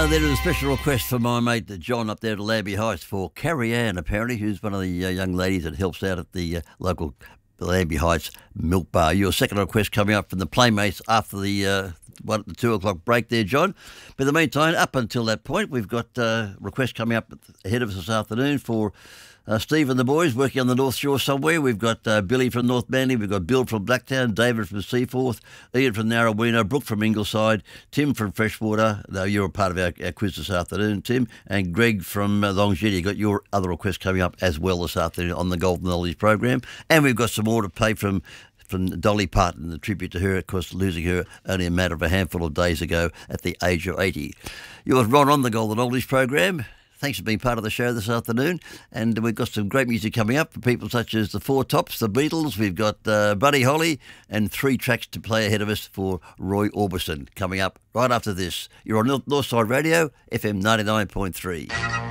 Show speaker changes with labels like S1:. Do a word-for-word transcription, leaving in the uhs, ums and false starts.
S1: Now, there is a special request for my mate John up there at Lambie Heights for Carrie Ann, apparently, who's one of the uh, young ladies that helps out at the uh, local Lambie Heights Milk Bar. Your second request coming up from the Playmates after the uh, one, the two o'clock break there, John. But in the meantime, up until that point, we've got uh, requests coming up ahead of us this afternoon for Uh, Steve and the boys working on the North Shore somewhere. We've got uh, Billy from North Manly, we've got Bill from Blacktown, David from Seaforth, Ian from Narrowena, Brooke from Ingleside, Tim from Freshwater. No, you're a part of our, our quiz this afternoon, Tim, and Greg from uh, Longjetti. You've got your other requests coming up as well this afternoon on the Golden Oldies program. And we've got some more to play from from Dolly Parton, the tribute to her, of course, losing her only a matter of a handful of days ago at the age of eighty. You're Ron on the Golden Oldies program. Thanks for being part of the show this afternoon. And we've got some great music coming up for people such as the Four Tops, the Beatles. We've got uh, Buddy Holly and three tracks to play ahead of us for Roy Orbison coming up right after this. You're on Northside Radio, F M ninety-nine point three.